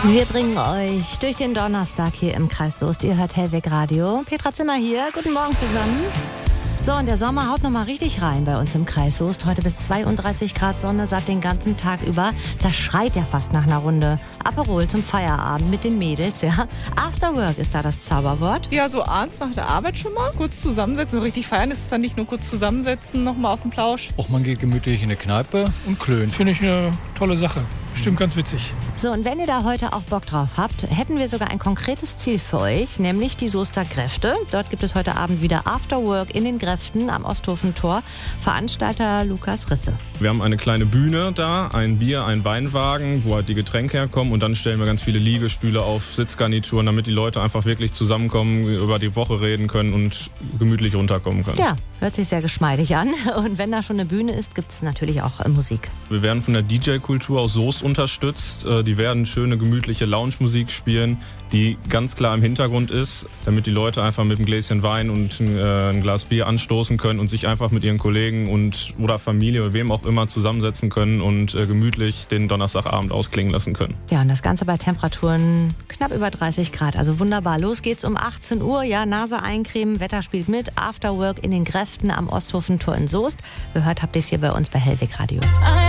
Wir bringen euch durch den Donnerstag hier im Kreis Soest. Ihr hört Hellweg Radio. Petra Zimmer hier. Guten Morgen zusammen. So, und der Sommer haut nochmal richtig rein bei uns im Kreis Soest. Heute bis 32 Grad Sonne, satt den ganzen Tag über. Das schreit ja fast nach einer Runde Aperol zum Feierabend mit den Mädels, ja. After Work ist da das Zauberwort. Ja, so abends nach der Arbeit schon mal kurz zusammensetzen. Richtig feiern ist es dann nicht nur kurz zusammensetzen, nochmal auf den Plausch. Auch man geht gemütlich in eine Kneipe und klönt. Finde ich eine tolle Sache. Bestimmt ganz witzig. So, und wenn ihr da heute auch Bock drauf habt, hätten wir sogar ein konkretes Ziel für euch, nämlich die Soester Gräfte. Dort gibt es heute Abend wieder After Work in den Gräften am Osthofentor. Veranstalter Lukas Risse. Wir haben eine kleine Bühne da, ein Bier, ein Weinwagen, wo halt die Getränke herkommen, und dann stellen wir ganz viele Liegestühle auf, Sitzgarnituren, damit die Leute einfach wirklich zusammenkommen, über die Woche reden können und gemütlich runterkommen können. Ja, hört sich sehr geschmeidig an. Und wenn da schon eine Bühne ist, gibt es natürlich auch Musik. Wir werden von der DJ-Kultur aus Soest unterstützt. Die werden schöne, gemütliche Lounge-Musik spielen, die ganz klar im Hintergrund ist, damit die Leute einfach mit einem Gläschen Wein und ein Glas Bier anstoßen können und sich einfach mit ihren Kollegen oder Familie oder wem auch immer zusammensetzen können und gemütlich den Donnerstagabend ausklingen lassen können. Ja, und das Ganze bei Temperaturen knapp über 30 Grad. Also wunderbar. Los geht's um 18 Uhr. Ja, Nase eincremen, Wetter spielt mit. After Work in den Gräften am Osthofentor in Soest. Gehört habt ihr es hier bei uns bei Hellweg Radio.